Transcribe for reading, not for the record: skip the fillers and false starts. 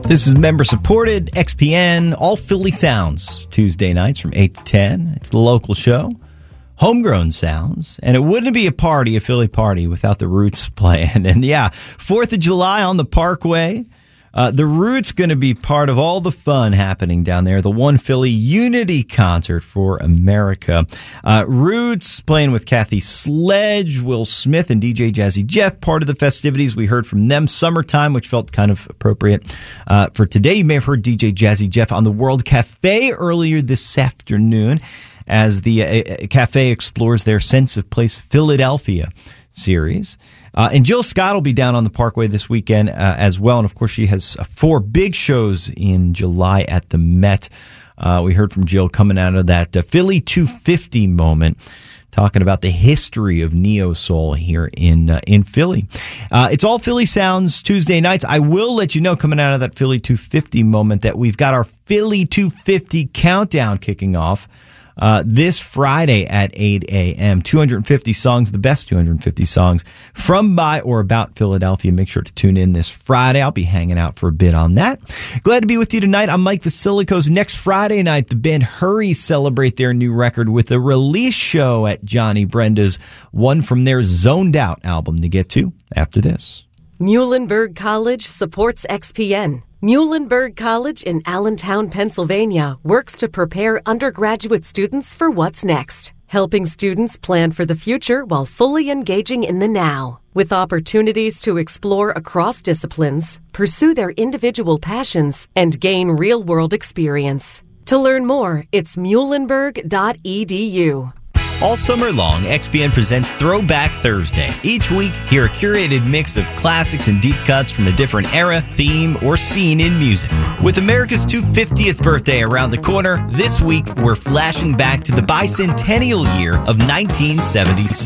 This is member-supported, XPN, all Philly sounds, Tuesday nights from 8 to 10. It's the local show, homegrown sounds, and it wouldn't be a party, a Philly party, without the Roots playing. And yeah, 4th of July on the Parkway. The Roots going to be part of all the fun happening down there. The One Philly Unity Concert for America. Roots playing with Kathy Sledge, Will Smith, and DJ Jazzy Jeff. Part of the festivities, we heard from them. Summertime, which felt kind of appropriate. For today, you may have heard DJ Jazzy Jeff on the World Cafe earlier this afternoon as the cafe explores their Sense of Place Philadelphia series. And Jill Scott will be down on the Parkway this weekend as well. And, of course, she has 4 big shows in July at the Met. We heard from Jill coming out of that Philly 250 moment, talking about the history of neo-soul here in Philly. It's all Philly sounds Tuesday nights. I will let you know, coming out of that Philly 250 moment, that we've got our Philly 250 countdown kicking off this Friday at 8 a.m. 250 songs, the best 250 songs from, by, or about Philadelphia. Make sure to tune in this Friday. I'll be hanging out for a bit on that. Glad to be with you tonight. I'm Mike Vasilikos. Next Friday night, the band Hurry celebrate their new record with a release show at Johnny Brenda's, one from their Zoned Out album to get to after this. Muhlenberg College supports XPN. Muhlenberg College in Allentown, Pennsylvania works to prepare undergraduate students for what's next, helping students plan for the future while fully engaging in the now. With opportunities to explore across disciplines, pursue their individual passions, and gain real-world experience. To learn more, it's muhlenberg.edu. All summer long, XPN presents Throwback Thursday. Each week, hear a curated mix of classics and deep cuts from a different era, theme, or scene in music. With America's 250th birthday around the corner, this week we're flashing back to the bicentennial year of 1976.